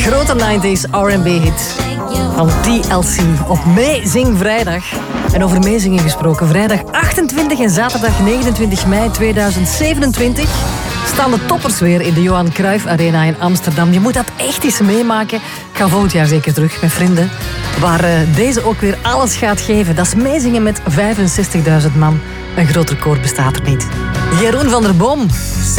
grote 90s R&B-hit van TLC op Meezing Vrijdag. En over meezingen gesproken, vrijdag 28 en zaterdag 29 mei 2027 staan de toppers weer in de Johan Cruijff Arena in Amsterdam. Je moet dat echt eens meemaken. Ik ga volgend jaar zeker terug met vrienden, waar deze ook weer alles gaat geven. Dat is meezingen met 65.000 man. Een groot record bestaat er niet. Jeroen van der Boom.